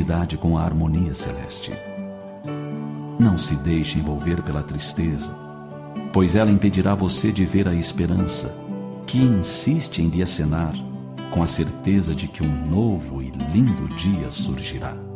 unidade com a harmonia celeste. Não se deixe envolver pela tristeza, pois ela impedirá você de ver a esperança, que insiste em lhe acenar, com a certeza de que um novo e lindo dia surgirá.